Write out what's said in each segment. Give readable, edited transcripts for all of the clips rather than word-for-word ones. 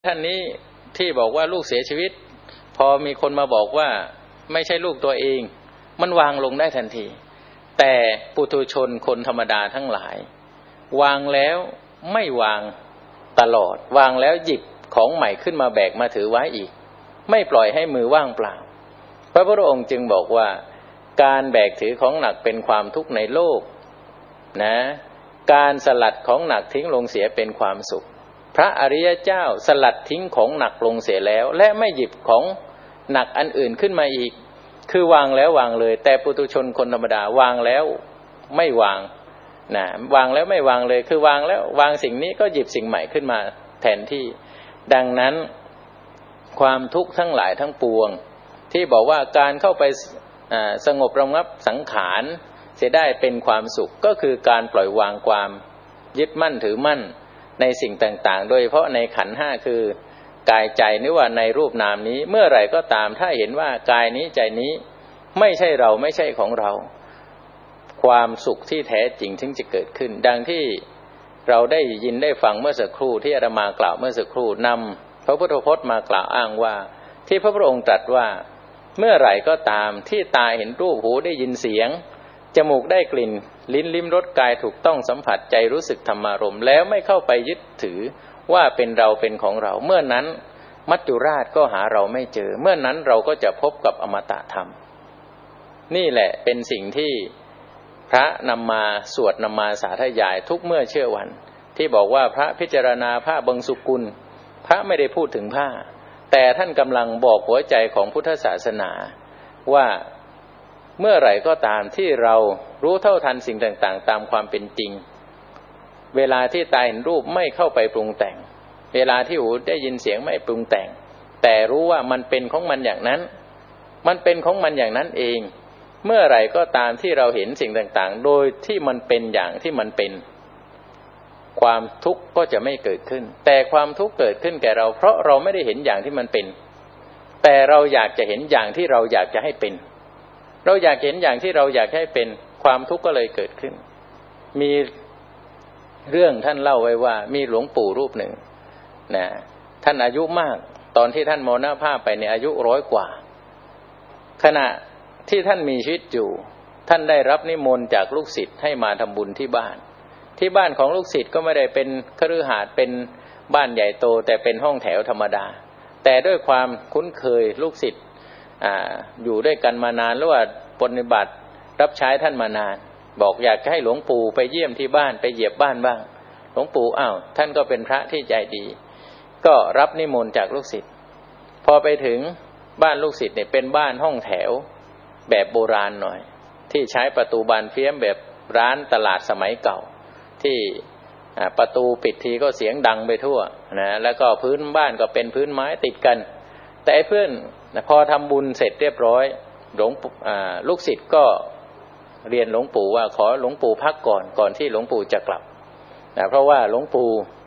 ท่านนี้ที่บอกว่าลูกเสียชีวิตพอมีคนมาบอกว่าไม่ใช่ลูกตัวเองมันวางลงได้ทันทีแต่ปุถุชนคนธรรมดาทั้งหลายวางแล้วไม่วางตลอดวางแล้วหยิบของใหม่ขึ้นมาแบกมาถือไว้อีกไม่ปล่อยให้มือว่างเปล่าพระพุทธองค์จึงบอกว่าการแบกถือของหนักเป็นความทุกข์ในโลกนะการสลัดของหนักทิ้งลงเสียเป็นความสุขพระอริยเจ้าสลัดทิ้งของหนักลงเสียแล้วและไม่หยิบของหนักอันอื่นขึ้นมาอีกคือวางแล้ววางเลยแต่ปุถุชนคนธรรมดาวางแล้วไม่วางนะวางแล้วไม่วางเลยคือวางแล้ววางสิ่งนี้ก็หยิบสิ่งใหม่ขึ้นมาแทนที่ดังนั้นความทุกข์ทั้งหลายทั้งปวงที่บอกว่าการเข้าไปสงบระงับสังขารเสียได้เป็นความสุขก็คือการปล่อยวางความยึดมั่นถือมั่นในสิ่งต่างๆโดยเฉพาะในขันธ์ห้าคือกายใจหรือว่าในรูปนามนี้เมื่อไหร่ก็ตามถ้าเห็นว่ากายนี้ใจนี้ไม่ใช่เราไม่ใช่ของเราความสุขที่แท้จริงถึงจะเกิดขึ้นดังที่เราได้ยินได้ฟังเมื่อสักครู่ที่อาตมากล่าวเมื่อสักครู่นำพระพุทธพจน์มากล่าวอ้างว่าที่พระพุทธองค์ตรัสว่าเมื่อไหร่ก็ตามที่ตาเห็นรูปหูได้ยินเสียงจมูกได้กลิ่นลิ้นลิ้มรสกายถูกต้องสัมผัสใจรู้สึกธรรมารมณ์แล้วไม่เข้าไปยึดถือว่าเป็นเราเป็นของเราเมื่อนั้นมัจจุราชก็หาเราไม่เจอเมื่อนั้นเราก็จะพบกับอมตะธรรมนี่แหละเป็นสิ่งที่พระนำมาสวดนำมาสาธยายทุกเมื่อเชื่อวันที่บอกว่าพระพิจารณาผ้าบังสุกุลพระไม่ได้พูดถึงผ้าแต่ท่านกำลังบอกหัวใจของพุทธศาสนาว่าเมื่อไหร่ก็ตามที่เรารู้เท่าทันสิ่งต่างๆตามความเป็นจริงเวลาที่ตาเห็นรูปไม่เข้าไปปรุงแต่งเวลาที่หูได้ยินเสียงไม่ปรุงแต่งแต่รู้ว่ามันเป็นของมันอย่างนั้นมันเป็นของมันอย่างนั้นเองเมื่อไหร่ก็ตามที่เราเห็นสิ่งต่างๆโดยที่มันเป็นอย่างที่มันเป็นความทุกข์ก็จะไม่เกิดขึ้นแต่ความทุกข์เกิดขึ้นแก่เราเพราะเราไม่ได้เห็นอย่างที่มันเป็นแต่เราอยากจะเห็นอย่างที่เราอยากจะให้เป็นเราอยากเห็นอย่างที่เราอยากให้เป็นความทุกข์ก็เลยเกิดขึ้นมีเรื่องท่านเล่าไว้ว่ามีหลวงปู่รูปหนึ่งนะท่านอายุมากตอนที่ท่านมรณภาพไปในอายุ100 กว่าขณะที่ท่านมีชีวิตอยู่ท่านได้รับนิมนต์จากลูกศิษย์ให้มาทำบุญที่บ้านของลูกศิษย์ก็ไม่ได้เป็นคฤหาสน์เป็นบ้านใหญ่โตแต่เป็นห้องแถวธรรมดาแต่ด้วยความคุ้นเคยลูกศิษย์อยู่ด้วยกันมานานหรือว่าปฏิบัติรับใช้ท่านมานานบอกอยากให้หลวงปู่ไปเยี่ยมที่บ้านไปเหยียบบ้านบ้างหลวงปู่ท่านก็เป็นพระที่ใจดีก็รับนิมนต์จากลูกศิษย์พอไปถึงบ้านลูกศิษย์เนี่ยเป็นบ้านห้องแถวแบบโบราณหน่อยที่ใช้ประตูบานเฟี้ยมแบบร้านตลาดสมัยเก่าที่ประตูปิดทีก็เสียงดังไปทั่วนะแล้วก็พื้นบ้านก็เป็นพื้นไม้ติดกันแต่เพื่อนพอทำบุญเสร็จเรียบร้อยลูกศิษย์ก็เรียนหลวงปู่ว่าขอหลวงปู่พักก่อนที่หลวงปู่จะกลับนะเพราะว่าหลวงปู่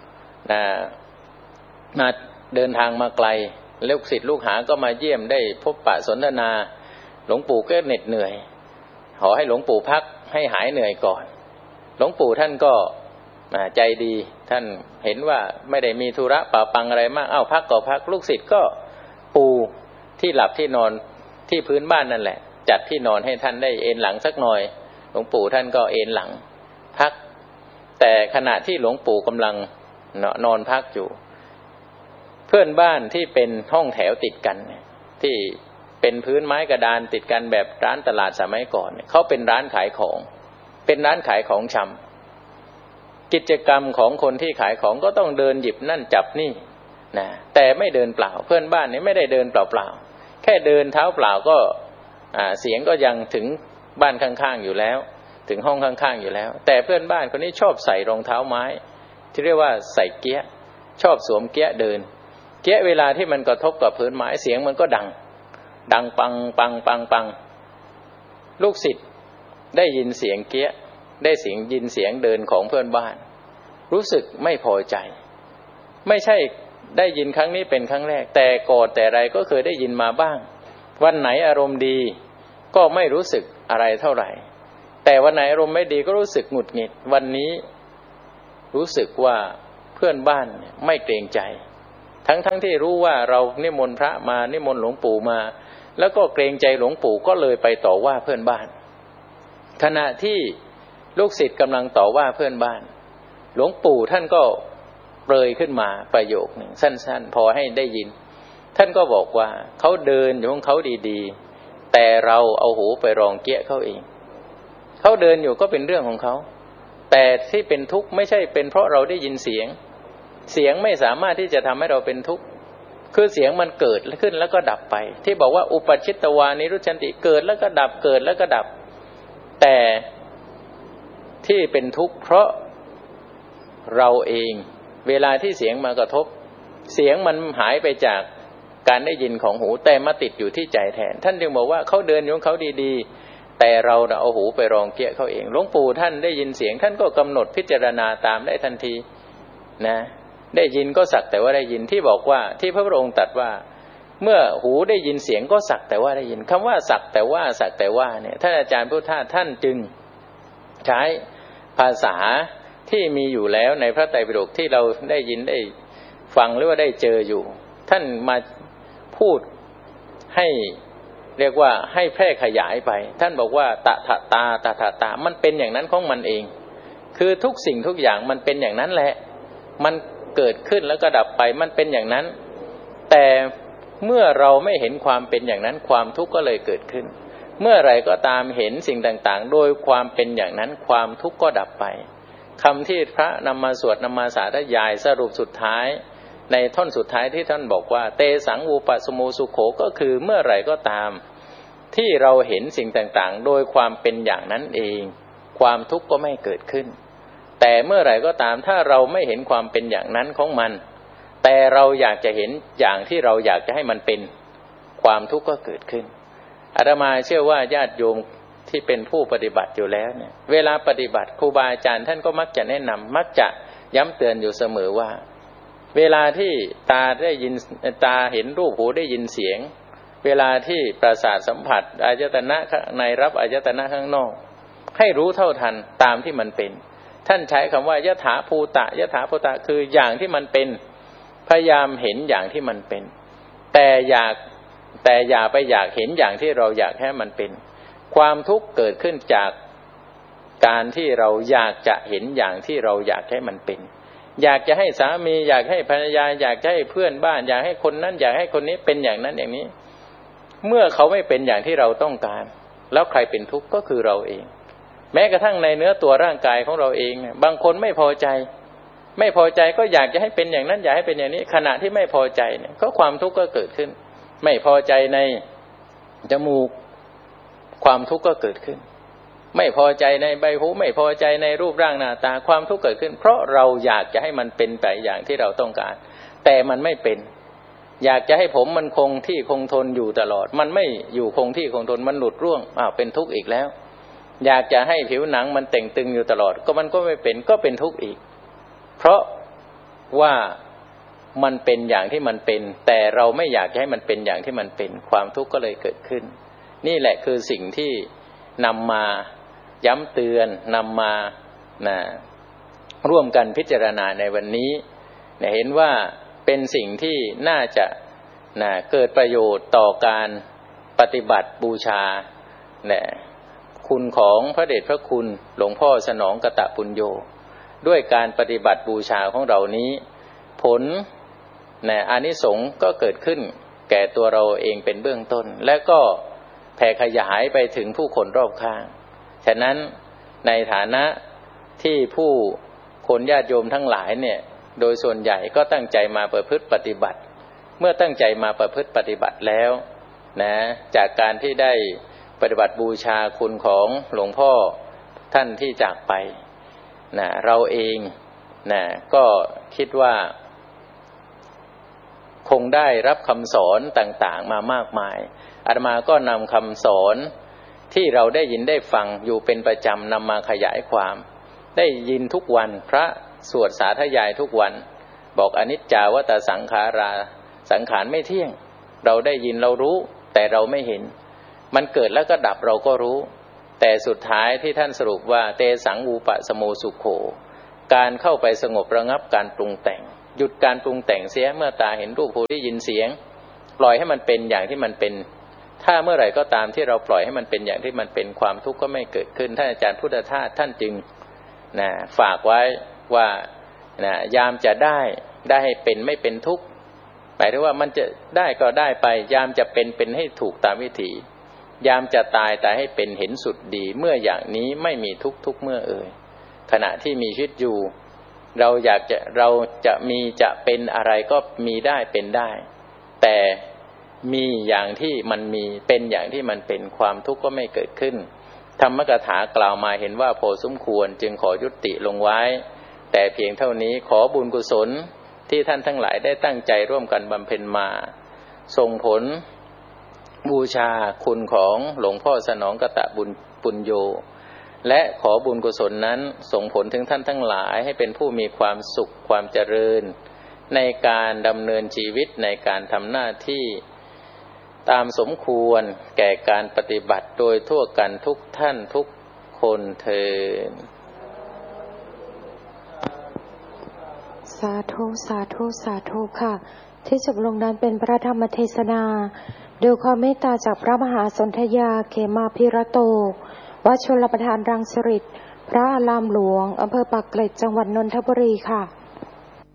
มาเดินทางมาไกลลูกศิษย์ลูกหาก็มาเยี่ยมได้พบปะสนทนาหลวงปู่ก็เหน็ดเหนื่อยขอให้หลวงปู่พักให้หายเหนื่อยก่อนหลวงปู่ท่านก็ใจดีท่านเห็นว่าไม่ได้มีธุระป่าปังอะไรมากพักก็พักลูกศิษย์ก็ปูที่หลับที่นอนที่พื้นบ้านนั่นแหละจัดที่นอนให้ท่านได้เอนหลังสักหน่อยหลวงปู่ท่านก็เอนหลังพักแต่ขณะที่หลวงปู่กำลังนอนพักอยู่เพื่อนบ้านที่เป็นห้องแถวติดกันที่เป็นพื้นไม้กระดานติดกันแบบร้านตลาดสมัยก่อนเขาเป็นร้านขายของเป็นร้านขายของชำกิจกรรมของคนที่ขายของก็ต้องเดินหยิบนั่นจับนี่นะแต่ไม่เดินเปล่าเพื่อนบ้านนี่ไม่ได้เดินเปล่าๆแค่เดินเท้าเปล่าก็เสียงก็ยังถึงบ้านข้างๆอยู่แล้วถึงห้องข้างๆอยู่แล้วแต่เพื่อนบ้านคนนี้ชอบใส่รองเท้าไม้ที่เรียกว่าใส่เกี๊ยะชอบสวมเกี๊ยะเดินเกี๊ยะเวลาที่มันกระทบกับพื้นไม้เสียงมันก็ดังปังปังปังปังลูกศิษย์ได้ยินเสียงเกี๊ยะได้ยินเสียงเดินของเพื่อนบ้านรู้สึกไม่พอใจไม่ใช่ได้ยินครั้งนี้เป็นครั้งแรกแต่ก่อนแต่ไรก็เคยได้ยินมาบ้างวันไหนอารมณ์ดีก็ไม่รู้สึกอะไรเท่าไหร่แต่วันไหนอารมณ์ไม่ดีก็รู้สึกหงุดหงิดวันนี้รู้สึกว่าเพื่อนบ้านไม่เกรงใจทั้งที่รู้ว่าเรานิมนต์พระมานิมนต์หลวงปู่มาแล้วก็เกรงใจหลวงปู่ก็เลยไปต่อว่าเพื่อนบ้านขณะที่ลูกศิษย์กำลังต่อว่าเพื่อนบ้านหลวงปู่ท่านก็เปรยขึ้นมาประโยคหนึ่งสั้นๆพอให้ได้ยินท่านก็บอกว่าเขาเดินอยู่ของเขาดีๆแต่เราเอาหูไปรองเกี้ยเขาเองเขาเดินอยู่ก็เป็นเรื่องของเขาแต่ที่เป็นทุกข์ไม่ใช่เป็นเพราะเราได้ยินเสียงไม่สามารถที่จะทำให้เราเป็นทุกข์คือเสียงมันเกิดขึ้นแล้วก็ดับไปที่บอกว่าอุปชิตตวานิรุชันติเกิดแล้วก็ดับเกิดแล้วก็ดับแต่ที่เป็นทุกข์เพราะเราเองเวลาที่เสียงมากระทบเสียงมันหายไปจากการได้ยินของหูแต่มาติดอยู่ที่ใจแทนท่านจึงบอกว่าเขาเดินอยู่ของเขาดีๆแต่เราเอาหูไปรองเกี้ยเขาเองหลวงปู่ท่านได้ยินเสียงท่านก็กำหนดพิจารณาตามได้ทันทีนะได้ยินก็สักแต่ว่าได้ยินที่บอกว่าที่พระพุทธองค์ตรัสว่าเมื่อหูได้ยินเสียงก็สักแต่ว่าได้ยินคำว่าสักแต่ว่าเนี่ยท่านอาจารย์พุทธทาสท่านจึงใช้ภาษาที่มีอยู่แล้วในพระไตรปิฎกที่เราได้ยินได้ฟังหรือว่าได้เจออยู่ท่านมาพูดให้เรียกว่าให้แพร่ขยายไปท่านบอกว่าตถามันเป็นอย่างนั้นของมันเองคือทุกสิ่งทุกอย่างมันเป็นอย่างนั้นแหละมันเกิดขึ้นแล้วก็ดับไปมันเป็นอย่างนั้นแต่เมื่อเราไม่เห็นความเป็นอย่างนั้นความทุกข์ก็เลยเกิดขึ้นเมื่อไหร่ก็ตามเห็นสิ่งต่างๆโดยความเป็นอย่างนั้นความทุกข์ก็ดับไปคำที่พระนำมาสวดนำมาสาธยายสรุปสุดท้ายในท่อนสุดท้ายที่ท่านบอกว่าเตสังวูปสมุสุโขก็คือเมื่อไหร่ก็ตามที่เราเห็นสิ่งต่างๆโดยความเป็นอย่างนั้นเองความทุกข์ก็ไม่เกิดขึ้นแต่เมื่อไหร่ก็ตามถ้าเราไม่เห็นความเป็นอย่างนั้นของมันแต่เราอยากจะเห็นอย่างที่เราอยากจะให้มันเป็นความทุกข์ก็เกิดขึ้นอาตมาเชื่อว่าญาติโยมที่เป็นผู้ปฏิบัติอยู่แล้วเนี่ยเวลาปฏิบัติครูบาอาจารย์ท่านก็มักจะแนะนำมักจะย้ำเตือนอยู่เสมอว่าเวลาที่ตาเห็นรูปหูได้ยินเสียงเวลาที่ประสาทสัมผัสอายตนะในรับอายตนะข้างนอกให้รู้เท่าทันตามที่มันเป็นท่านใช้คำว่ายถาภูตะคืออย่างที่มันเป็นพยายามเห็นอย่างที่มันเป็นแต่อย่าไปอยากเห็นอย่างที่เราอยากให้มันเป็นความทุกข์เกิดขึ้นจากการที่เราอยากจะเห็นอย่างที่เราอยากให้มันเป็นอยากจะให้สามีอยากให้ภรรยาอยากจะให้เพื่อนบ้านอยากให้คนนั้นอยากให้คนนี้เป็นอย่างนั้นอย่างนี้เมื่อเขาไม่เป็นอย่างที่เราต้องการแล้วใครเป็นทุกข์ก็คือเราเองแม้กระทั่งในเนื้อตัวร่างกายของเราเองเนี่ยบางคนไม่พอใจก็อยากจะให้เป็นอย่างนั้นอยากให้เป็นอย่างนี้ขณะที่ไม่พอใจเนี่ยก็ความทุกข์ก็เกิดขึ้นไม่พอใจในจมูกความทุกข์ก็เกิดขึ้นไม่พอใจในใบหูไม่พอใจในรูปร่างหน้าตาความทุกข์เกิดขึ้นเพราะเราอยากจะให้มันเป็นไปอย่างที่เราต้องการแต่มันไม่เป็นอยากจะให้ผมมันคงที่คงทนอยู่ตลอดมันไม่อยู่คงที่คงทนมันหลุดร่วงเป็นทุกข์อีกแล้วอยากจะให้ผิวหนังมันเต่งตึงอยู่ตลอดก็มันก็ไม่เป็นก็เป็นทุกข์อีกเพราะว่ามันเป็นอย่างที่มันเป็นแต่เราไม่อยากให้มันเป็นอย่างที่มันเป็นความทุกข์ก็เลยเกิดขึ้นนี่แหละคือสิ่งที่นำมาย้ำเตือนนำมาร่วมกันพิจารณาในวันนี้เห็นว่าเป็นสิ่งที่น่าจะเกิดประโยชน์ต่อการปฏิบัติบูชาคุณของพระเดชพระคุณหลวงพ่อสนองกตปุญโญด้วยการปฏิบัติบูชาของเรานี้ผลอานิสงส์ก็เกิดขึ้นแก่ตัวเราเองเป็นเบื้องต้นและก็แผ่ขยายไปถึงผู้คนรอบข้างฉะนั้นในฐานะที่ผู้คนญาติโยมทั้งหลายเนี่ยโดยส่วนใหญ่ก็ตั้งใจมาประพฤติปฏิบัติเมื่อตั้งใจมาประพฤติปฏิบัติแล้วจากการที่ได้ปฏิบัติบูชาคุณของหลวงพ่อท่านที่จากไปเราเองก็คิดว่าคงได้รับคำสอนต่างๆมามากมายอาตมาก็นำคำสอนที่เราได้ยินได้ฟังอยู่เป็นประจำนำมาขยายความได้ยินทุกวันพระสวดสาธยายทุกวันบอกอนิจจาวัฏสังขาราสังขารไม่เที่ยงเราได้ยินเรารู้แต่เราไม่เห็นมันเกิดแล้วก็ดับเราก็รู้แต่สุดท้ายที่ท่านสรุปว่าเตสังวูปะสโมสุโขการเข้าไปสงบระงับการปรุงแต่งหยุดการปรุงแต่งเสียเมื่อตาเห็นรูปหูได้ยินเสียงปล่อยให้มันเป็นอย่างที่มันเป็นถ้าเมื่อไหร่ก็ตามที่เราปล่อยให้มันเป็นอย่างที่มันเป็นความทุกข์ก็ไม่เกิดขึ้นท่านอาจารย์พุทธทาสท่านจึงฝากไว้ว่ายามจะได้ให้เป็นไม่เป็นทุกข์หมายถึงว่ามันจะได้ก็ได้ไปยามจะเป็นให้ถูกตามวิถียามจะตายให้เป็นเห็นสุดดีเมื่ออย่างนี้ไม่มีทุกเมื่อขณะที่มีชีวิตอยู่เราจะมีจะเป็นอะไรก็มีได้เป็นได้แต่มีอย่างที่มันมีเป็นอย่างที่มันเป็นความทุกข์ก็ไม่เกิดขึ้นธรรมกถากล่าวมาเห็นว่าพอสมควรจึงขอยุติลงไว้แต่เพียงเท่านี้ขอบุญกุศลที่ท่านทั้งหลายได้ตั้งใจร่วมกันบำเพ็ญมาส่งผลบูชาคุณของหลวงพ่อสนองกตบุญปุญโญและขอบุญกุศลนั้นส่งผลถึงท่านทั้งหลายให้เป็นผู้มีความสุขความเจริญในการดำเนินชีวิตในการทำหน้าที่ตามสมควรแก่การปฏิบัติโดยทั่วกันทุกท่านทุกคนเทอญสาธุสาธุสาธุค่ะที่จบลงนั้นเป็นพระธรรมเทศนาโดยความเมตตาจากพระมหาสนธยาเขมาภิรโตวัดชลประทานรังสิตพระอารามหลวงอำเภอปากเกร็ดจังหวัดนนทบุรีค่ะ